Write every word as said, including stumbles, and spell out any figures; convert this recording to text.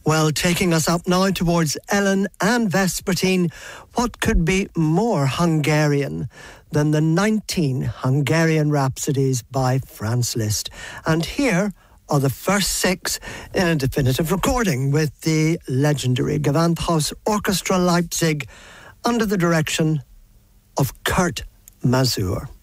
Well, taking us up now towards Ellen and Vespertine, what could be more Hungarian than the nineteen Hungarian Rhapsodies by Franz Liszt? And here are the first six in a definitive recording with the legendary Gewandhaus Orchestra Leipzig under the direction of Kurt Masur.